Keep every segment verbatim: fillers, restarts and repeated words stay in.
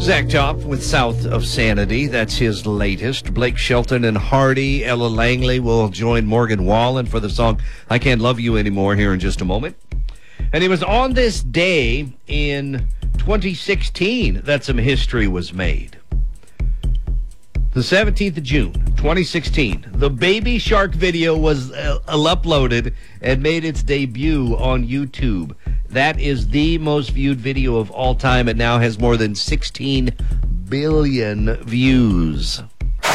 Zach Top with South of Sanity. That's his latest. Blake Shelton and Hardy. Ella Langley will join Morgan Wallen for the song I Can't Love You Anymore here in just a moment. And it was on this day in twenty sixteen that some history was made. The seventeenth of June, twenty sixteen, the Baby Shark video was uh, uploaded and made its debut on YouTube. That is the most viewed video of all time. It now has more than sixteen billion views.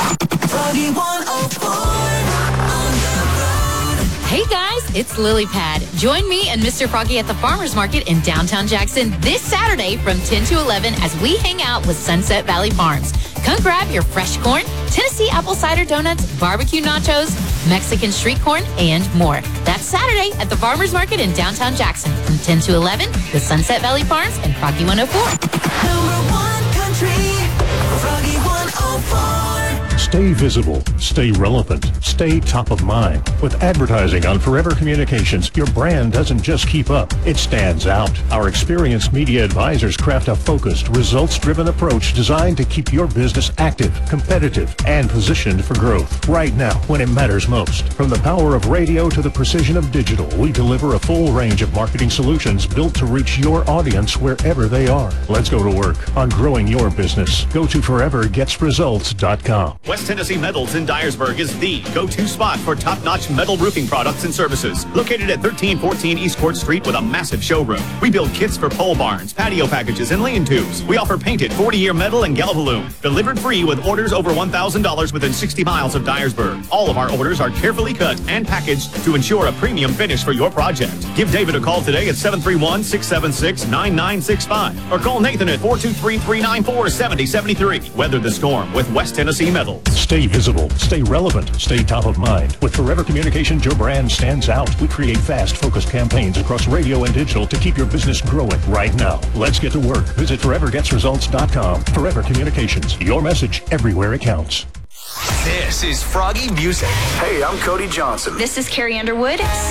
Hey guys, it's Lily Pad. Join me and Mister Froggy at the Farmers Market in downtown Jackson this Saturday from ten to eleven as we hang out with Sunset Valley Farms. Come grab your fresh corn, Tennessee apple cider donuts, barbecue nachos, Mexican street corn, and more. That's Saturday at the Farmers Market in downtown Jackson from ten to eleven with Sunset Valley Farms and Froggy one oh four. Number one country, Froggy one oh four. Stay visible, stay relevant, stay top of mind. With advertising on Forever Communications, your brand doesn't just keep up, it stands out. Our experienced media advisors craft a focused, results-driven approach designed to keep your business active, competitive, and positioned for growth. Right now, when it matters most. From the power of radio to the precision of digital, we deliver a full range of marketing solutions built to reach your audience wherever they are. Let's go to work on growing your business. Go to forever gets results dot com. West Tennessee Metals in Dyersburg is the go-to spot for top-notch metal roofing products and services. Located at thirteen fourteen East Court Street with a massive showroom. We build kits for pole barns, patio packages, and lean-tos. We offer painted forty-year metal and Galvalume. Delivered free with orders over one thousand dollars within sixty miles of Dyersburg. All of our orders are carefully cut and packaged to ensure a premium finish for your project. Give David a call today at seven three one, six seven six, nine nine six five or call Nathan at four two three, three nine four, seven zero seven three. Weather the storm with West Tennessee Metals. Stay visible, stay relevant, stay top of mind. With Forever Communications, your brand stands out. We create fast, focused campaigns across radio and digital to keep your business growing right now. Let's get to work. Visit forever gets results dot com. Forever Communications, your message everywhere it counts. This is Froggy Music. Hey, I'm Cody Johnson. This is Carrie Underwood.